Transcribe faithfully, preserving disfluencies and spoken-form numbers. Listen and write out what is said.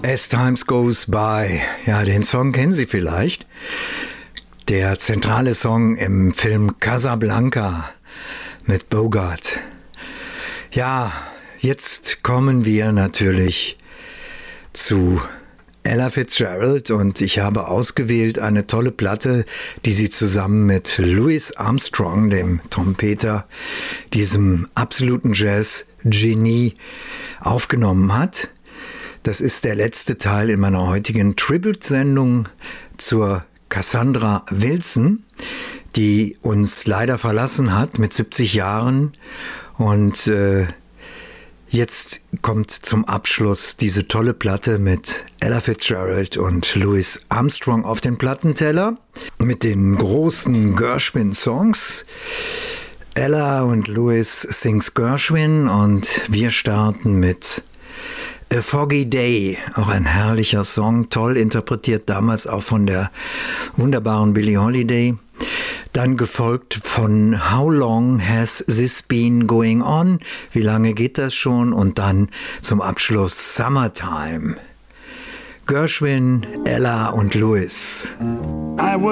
As Times Goes By. Ja, den Song kennen Sie vielleicht. Der zentrale Song im Film Casablanca mit Bogart. Ja, jetzt kommen wir natürlich zu Ella Fitzgerald und ich habe ausgewählt eine tolle Platte, die sie zusammen mit Louis Armstrong, dem Trompeter, diesem absoluten Jazz-Genie, aufgenommen hat. Das ist der letzte Teil in meiner heutigen Tribute-Sendung zur Cassandra Wilson, die uns leider verlassen hat mit siebzig Jahren. Und äh, jetzt kommt zum Abschluss diese tolle Platte mit Ella Fitzgerald und Louis Armstrong auf den Plattenteller mit den großen Gershwin-Songs. Ella und Louis sings Gershwin und wir starten mit A Foggy Day, auch ein herrlicher Song, toll interpretiert damals auch von der wunderbaren Billie Holiday. Dann gefolgt von How Long Has This Been Going On? Wie lange geht das schon? Und dann zum Abschluss Summertime. Gershwin, Ella und Louis. I